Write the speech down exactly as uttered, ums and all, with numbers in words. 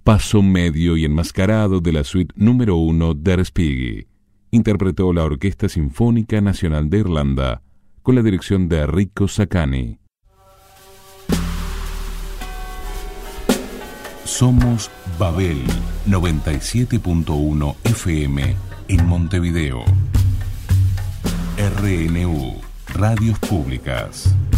paso medio y enmascarado de la suite número uno de Respighi. Interpretó la Orquesta Sinfónica Nacional de Irlanda con la dirección de Enrico Saccani. Somos Babel noventa y siete punto uno F M en Montevideo. R N U, Radios Públicas.